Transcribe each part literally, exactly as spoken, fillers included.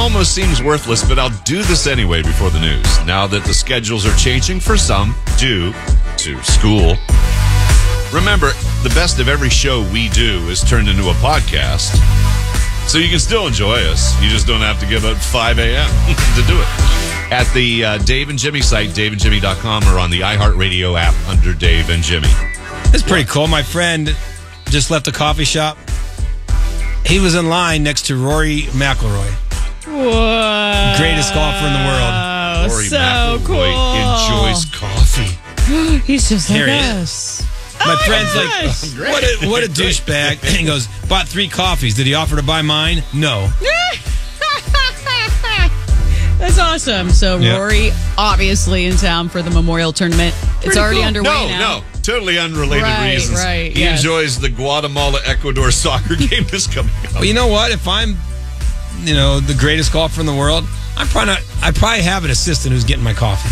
almost seems worthless, but I'll do this anyway before the news. Now that the schedules are changing for some due to school. Remember, the best of every show we do is turned into a podcast. So you can still enjoy us. You just don't have to get up at five a.m. to do it. At the uh, Dave and Jimmy site, dave and jimmy dot com, or on the iHeartRadio app under Dave and Jimmy. It's pretty cool. My friend just left a coffee shop. He was in line next to Rory McIlroy. Whoa. Greatest golfer in the world. Rory so McIlroy cool. enjoys coffee. He's just Here like he us. My Oh friend's my like, gosh. what a, what a douchebag. And he goes, bought three coffees. Did he offer to buy mine? No. That's awesome. So Yeah. Rory, obviously in town for the Memorial Tournament. It's Pretty already cool. underway No, now. no. Totally unrelated Right, reasons. right, he yes. enjoys the Guatemala-Ecuador soccer game that's coming up. Well, you know what? If I'm, you know, the greatest golfer in the world, I'm probably not, I probably have an assistant who's getting my coffee.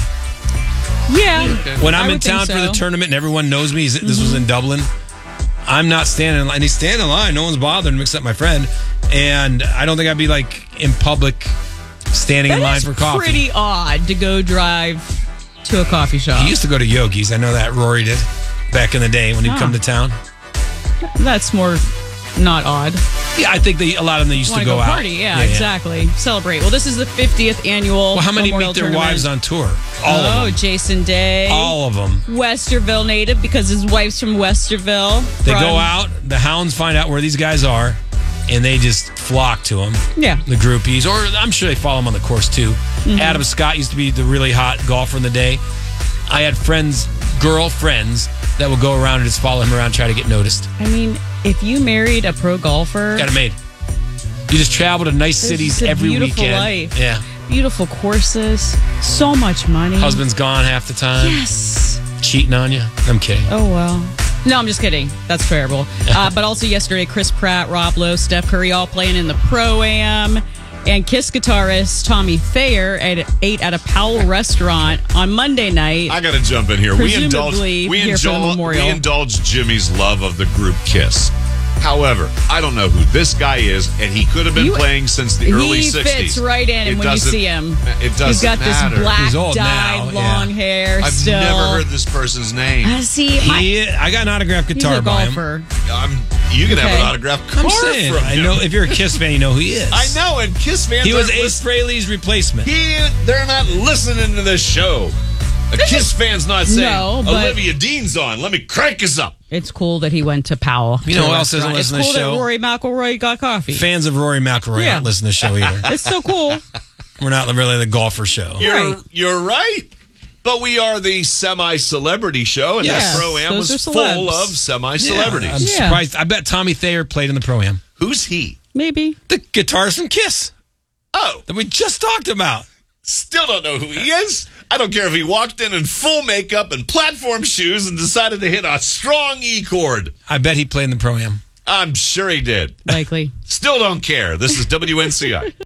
Yeah. When I I'm in would think town for so. the tournament and everyone knows me, this was in Dublin, I'm not standing in line. They stand in line. No one's bothering him except my friend. And I don't think I'd be like in public standing That in line is for coffee. pretty odd to go drive to a coffee shop. He used to go to Yogi's. I know that Rory did back in the day when he'd Huh. come to town. That's more not odd. Yeah, I think they, a lot of them they used Want to to go, go out. party? Yeah, exactly. Celebrate. Well, this is the fiftieth annual. Well, how many Memorial meet their Tournament. wives on tour? All oh, of them. Jason Day. All of them. Westerville native because his wife's from Westerville. They From- go out, the hounds find out where these guys are, and they just flock to them. Yeah. The groupies, or I'm sure they follow them on the course too. Mm-hmm. Adam Scott used to be the really hot golfer in the day. I had friends, girlfriends, that would go around and just follow him around, try to get noticed. I mean, if you married a pro golfer, Got it made. You just travel to nice This cities is a every beautiful weekend. life. Yeah. beautiful courses, so much money. Husband's gone half the time. Yes. Cheating on you. I'm kidding. Oh, well. No, I'm just kidding. That's terrible. Uh, but also yesterday, Chris Pratt, Rob Lowe, Steph Curry all playing in the Pro-Am. And Kiss guitarist Tommy Thayer ate, ate at a Powell restaurant on Monday night. I got to jump in here. We indulge, Presumably we, here for the indulge, memorial. we indulge Jimmy's love of the group Kiss. However, I don't know who this guy is, and he could have been You- playing since the he early sixties. fits right in, and It when you doesn't- see him, it doesn't he's got matter. this black He's old dyed now, long yeah. hair. I've still, never heard this person's name. Uh, see, my, He, I got an autographed he's guitar a by him. golfer. I'm, you can have Okay. an autograph I'm card saying, from I him. know if you're a Kiss fan, you know who he is. I know, and Kiss fans He was aren't Ace listen- Frehley's replacement. He, they're not listening to this show. A Kiss fan's not saying, No, but- Olivia Dean's on. Let me crank us up. It's cool that he went to Powell. You to know a who else doesn't restaurant. listen to It's the cool show? that Rory McIlroy got coffee. Fans of Rory McIlroy Yeah. don't listen to the show either. It's so cool. We're not really the golfer show. You're, Right. you're right. But we are the semi-celebrity show, and Yes, that Pro-Am those was are full celebs. of semi-celebrities. Yeah, I'm Yeah. surprised. I bet Tommy Thayer played in the Pro-Am. Who's he? Maybe. The guitarist from Kiss Oh, that we just talked about. still don't know who he is. I don't care if he walked in in full makeup and platform shoes and decided to hit a strong E chord. I bet he played in the Pro-Am. I'm sure he did. Likely. Still don't care. This is W N C I.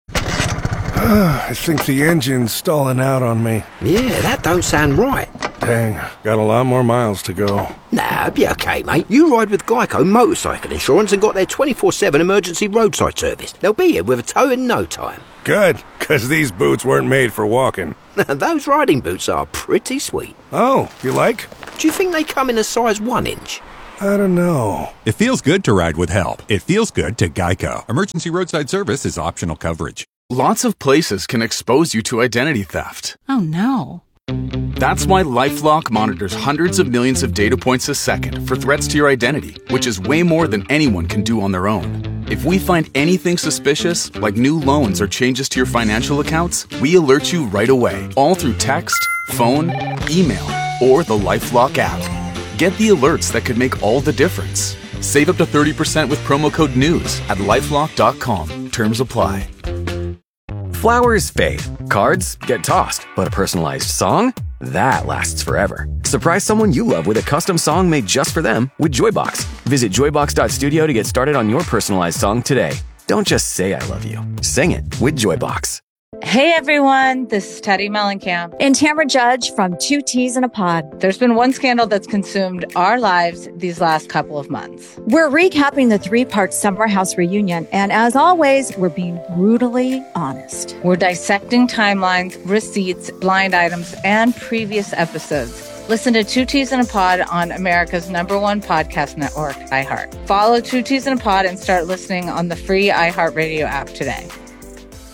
I think the engine's stalling out on me. Yeah, that don't sound right. Dang, got a lot more miles to go. Nah, be okay, mate. You ride with Geico Motorcycle Insurance and got their twenty-four seven emergency roadside service. They'll be here with a tow in no time. Good, because these boots weren't made for walking. Those riding boots are pretty sweet. Oh, you like? Do you think they come in a size one inch? I don't know. It feels good to ride with help. It feels good to Geico. Emergency roadside service is optional coverage. Lots of places can expose you to identity theft. Oh no. That's why LifeLock monitors hundreds of millions of data points a second for threats to your identity, which is way more than anyone can do on their own. If we find anything suspicious, like new loans or changes to your financial accounts, we alert you right away, all through text, phone, email, or the LifeLock app. Get the alerts that could make all the difference. Save up to thirty percent with promo code NEWS at lifelock dot com. Terms apply. Flowers fade, cards get tossed, but a personalized song? That lasts forever. Surprise someone you love with a custom song made just for them with Joybox. Visit joybox dot studio to get started on your personalized song today. Don't just say I love you. Sing it with Joybox. Hey everyone, this is Teddy Mellencamp and Tamara Judge from Two Teas in a Pod. There's been one scandal that's consumed our lives these last couple of months. We're recapping the three-part Summer House reunion, and as always, we're being brutally honest. We're dissecting timelines, receipts, blind items, and previous episodes. Listen to Two Teas in a Pod on America's number one podcast network, iHeart. Follow Two Teas in a Pod and start listening on the free iHeartRadio app today.